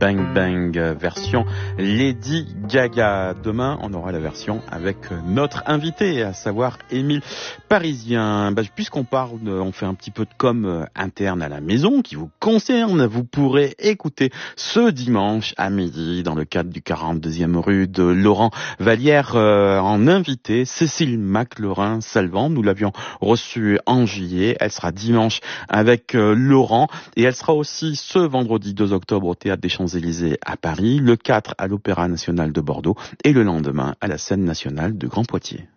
Bang Bang version Lady Gaga. Demain, on aura la version avec notre invité, à savoir Émile Parisien. Puisqu'on parle, on fait un petit peu de com interne à la maison qui vous concerne. Vous pourrez écouter ce dimanche à midi, dans le cadre du 42e rue de Laurent Vallière, en invité Cécile McLaurin-Salvant. Nous l'avions reçue en juillet. Elle sera dimanche avec Laurent, et elle sera aussi ce vendredi 2 octobre au Théâtre des Champs-Élysées à Paris, le 4 à l'Opéra National de Bordeaux et le lendemain à la Scène Nationale de Grand Poitiers.